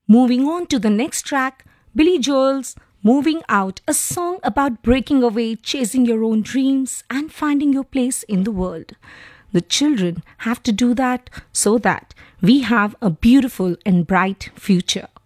Moving on to the next track, Billy Joel's Moving Out, a song about breaking away, chasing your own dreams, and finding your place in the world. The children have to do that so that we have a beautiful and bright future.